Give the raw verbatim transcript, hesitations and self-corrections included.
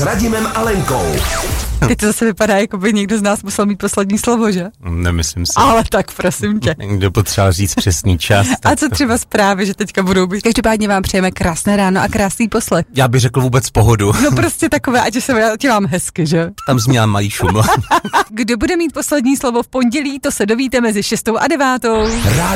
Radimem a Lenkou. Teď to zase vypadá, jako by někdo z nás musel mít poslední slovo, že? Nemyslím si. Ale tak prosím tě. Někdo potřeboval říct přesný čas. A co třeba zprávy, že teďka budou být? Každopádně vám přejeme krásné ráno a krásný poslech. Já bych řekl vůbec pohodu. No prostě takové, ať se já dělám hezky, že? Tam zněla malý šum. Kdo bude mít poslední slovo v pondělí, to se dovíte mezi šestou a devátou.